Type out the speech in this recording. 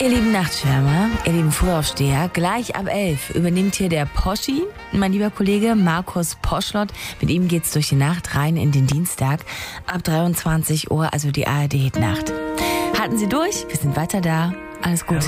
Ihr lieben Nachtschwärmer, ihr lieben Frühaufsteher, gleich ab 11 übernimmt hier der Poschi, mein lieber Kollege Markus Poschlott. Mit ihm geht's durch die Nacht rein in den Dienstag ab 23 Uhr, also die ARD-Nacht. Halten Sie durch, wir sind weiter da. Alles Gute.